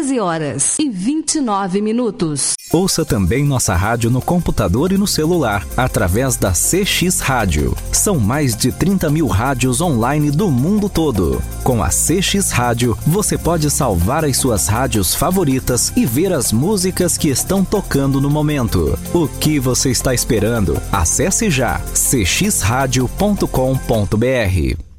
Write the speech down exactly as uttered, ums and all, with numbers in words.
quatorze horas e vinte e nove minutos. Ouça também nossa rádio no computador e no celular, através da C X Rádio. São mais de trinta mil rádios online do mundo todo. Com a C X Rádio, você pode salvar as suas rádios favoritas e ver as músicas que estão tocando no momento. O que você está esperando? Acesse já c x rádio ponto com ponto b r.